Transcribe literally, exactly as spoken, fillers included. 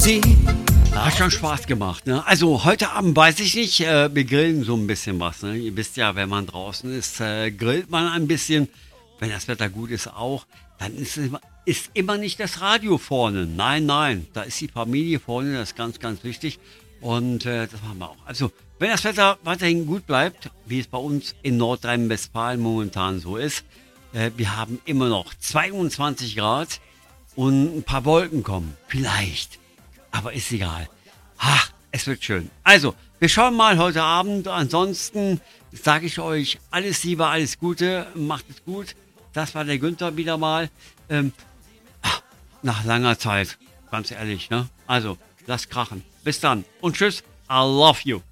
Musik. Hat schon Spaß gemacht, ne? Also heute Abend weiß ich nicht, äh, wir grillen so ein bisschen was, ne? Ihr wisst ja, wenn man draußen ist, äh, grillt man ein bisschen. Wenn das Wetter gut ist auch, dann ist, immer- ist immer nicht das Radio vorne. Nein, nein, da ist die Familie vorne, das ist ganz, ganz wichtig. Und äh, das machen wir auch. Also, wenn das Wetter weiterhin gut bleibt, wie es bei uns in Nordrhein-Westfalen momentan so ist, äh, wir haben immer noch zweiundzwanzig Grad und ein paar Wolken kommen. Vielleicht. Aber ist egal. Ach, es wird schön. Also, wir schauen mal heute Abend. Ansonsten sage ich euch alles Liebe, alles Gute. Macht es gut. Das war der Günther wieder mal. Ähm, ach, nach langer Zeit. Ganz ehrlich, ne? Also, lasst krachen. Bis dann. Und tschüss. I love you.